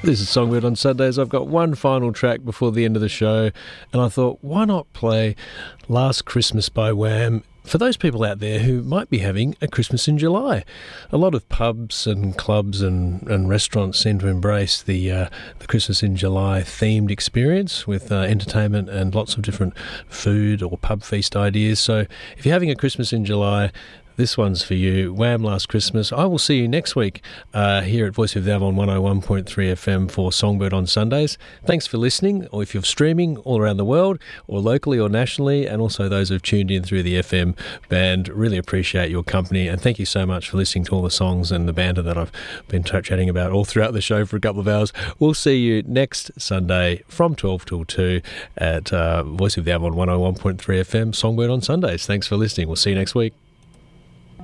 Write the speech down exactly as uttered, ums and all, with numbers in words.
This is Songbird on Sundays. I've got one final track before the end of the show, and I thought, why not play Last Christmas by Wham for those people out there who might be having a Christmas in July. A lot of pubs and clubs and, and restaurants seem to embrace the uh, the Christmas in July themed experience with uh, entertainment and lots of different food or pub feast ideas. So if you're having a Christmas in July, this one's for you. Wham! Last Christmas. I will see you next week uh, here at Voice of the Av on one oh one point three F M for Songbird on Sundays. Thanks for listening, or if you're streaming all around the world, or locally or nationally, and also those who've tuned in through the F M band. Really appreciate your company, and thank you so much for listening to all the songs and the banter that I've been chatting about all throughout the show for a couple of hours. We'll see you next Sunday from twelve till two at uh, Voice of the Av on one oh one point three F M, Songbird on Sundays. Thanks for listening. We'll see you next week.